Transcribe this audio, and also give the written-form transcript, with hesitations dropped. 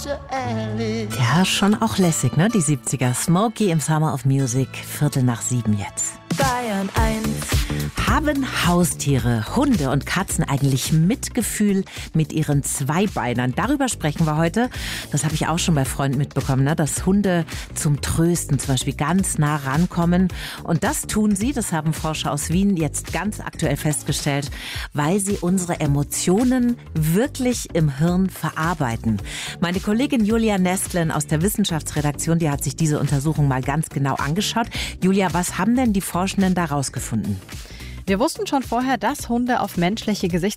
Ja, schon auch lässig, ne? Die 70er. Smokey im Summer of Music, 7:15 jetzt. Bayern 1. Haben Haustiere, Hunde und Katzen eigentlich Mitgefühl mit ihren Zweibeinern? Darüber sprechen wir heute. Das habe ich auch schon bei Freunden mitbekommen, ne? Dass Hunde zum Trösten zum Beispiel ganz nah rankommen. Und das tun sie, das haben Forscher aus Wien jetzt ganz aktuell festgestellt, weil sie unsere Emotionen wirklich im Hirn verarbeiten. Meine Kollegin Julia Nestlin aus der Wissenschaftsredaktion, die hat sich diese Untersuchung mal ganz genau angeschaut. Julia, was haben denn die Forschenden da rausgefunden? Wir wussten schon vorher, dass Hunde auf menschliche